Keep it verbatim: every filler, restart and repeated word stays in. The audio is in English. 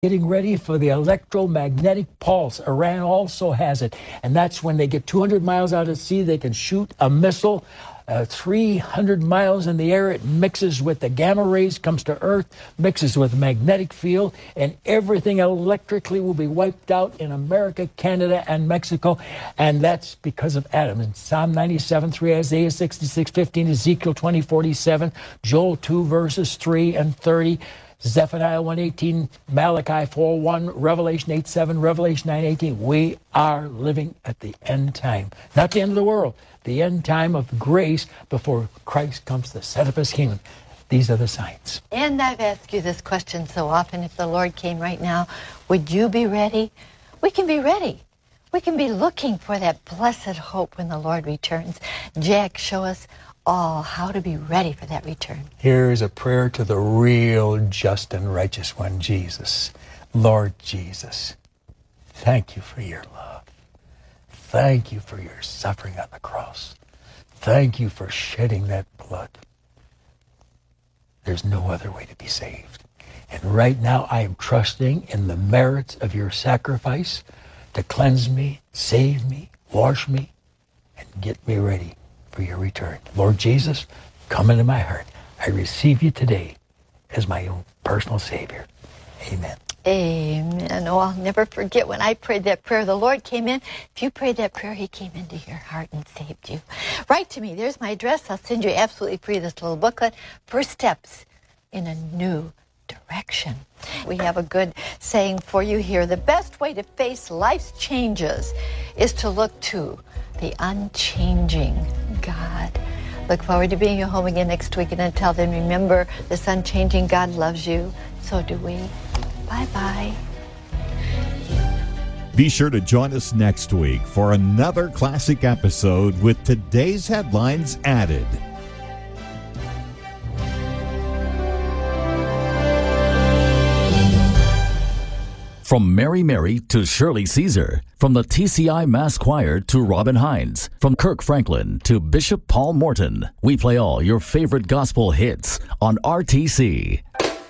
getting ready for the electromagnetic pulse. Iran also has it. And that's when they get two hundred miles out at sea, they can shoot a missile. Uh, three hundred miles in the air, it mixes with the gamma rays, comes to Earth, mixes with the magnetic field, and everything electrically will be wiped out in America, Canada, and Mexico. And that's because of Adam. In Psalm ninety-seven three, Isaiah sixty-six fifteen, Ezekiel twenty forty-seven, Joel two verses three and thirty, Zephaniah one eighteen, Malachi four one, Revelation eight seven, Revelation nine eighteen. We are living at the end time. Not the end of the world, the end time of grace before Christ comes to set up his kingdom. These are the signs. And I've asked you this question so often. If the Lord came right now, would you be ready? We can be ready. We can be looking for that blessed hope when the Lord returns. Jack, show us all how to be ready for that return. Here is a prayer to the real just and righteous one, Jesus. Lord Jesus, thank you for your love. Thank you for your suffering on the cross. Thank you for shedding that blood. There's no other way to be saved. And right now I am trusting in the merits of your sacrifice to cleanse me, save me, wash me, and get me ready for your return. Lord Jesus, come into my heart. I receive you today as my own personal Savior. Amen. Amen. Oh, I'll never forget when I prayed that prayer. The Lord came in. If you prayed that prayer, he came into your heart and saved you. Write to me. There's my address. I'll send you absolutely free this little booklet, First Steps in a New Direction. We have a good saying for you here. The best way to face life's changes is to look to the unchanging God. Look forward to being your home again next week. And until then, remember, this unchanging God loves you. So do we. Bye-bye. Be sure to join us next week for another classic episode with today's headlines added. From Mary Mary to Shirley Caesar, from the T C I Mass Choir to Robin Hines, from Kirk Franklin to Bishop Paul Morton, we play all your favorite gospel hits on R T C.